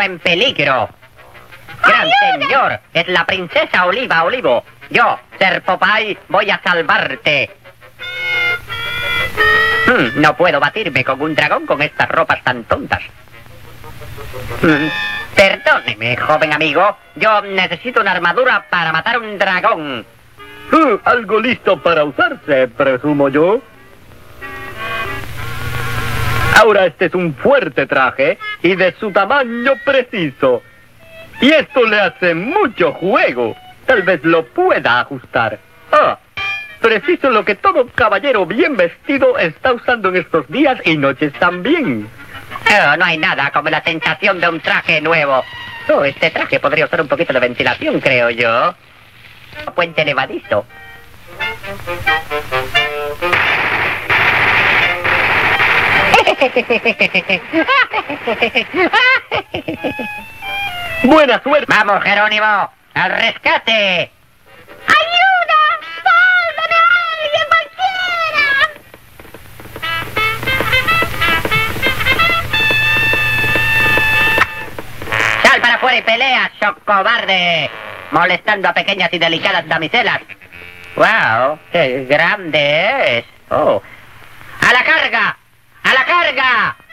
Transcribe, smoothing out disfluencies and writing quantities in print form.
en peligro. Gran señor, es la princesa Oliva Olivo. Yo, Ser Popeye, voy a salvarte. No puedo batirme con un dragón con estas ropas tan tontas. Perdóneme, joven amigo. Yo necesito una armadura para matar un dragón. Algo listo para usarse, presumo yo. Ahora este es un fuerte traje y de su tamaño preciso. Y esto le hace mucho juego. Tal vez lo pueda ajustar. Preciso lo que todo caballero bien vestido está usando en estos días y noches también. No hay nada como la sensación de un traje nuevo. Este traje podría usar un poquito de ventilación, creo yo. Puente levadizo. ¡Buena suerte! ¡Vamos, Jerónimo! ¡Al rescate! ¡Ayuda! ¡Sálvame a alguien, cualquiera! ¡Sal para afuera y pelea, cobarde! Molestando a pequeñas y delicadas damiselas. ¡Wow! ¡Qué grande es! ¡Oh! ¡A la carga! ¡A la carga!